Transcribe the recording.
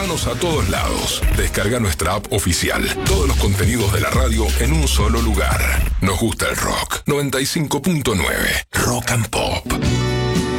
Escuchanos a todos lados. Descarga nuestra app oficial. Todos los contenidos de la radio en un solo lugar. Nos gusta el rock. 95.9 Rock and Pop.